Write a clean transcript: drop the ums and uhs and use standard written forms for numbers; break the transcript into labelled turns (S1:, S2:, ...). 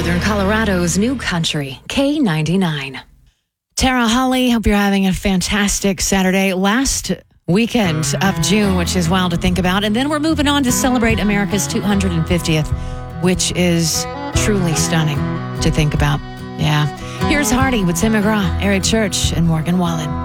S1: Northern Colorado's new country, K99. Tara Holly, hope you're having a fantastic Saturday. Last weekend of June, which is wild to think about. And then we're moving on to celebrate America's 250th, which is truly stunning to think about. Yeah. Here's Hardy with Tim McGraw, Eric Church, and Morgan Wallen.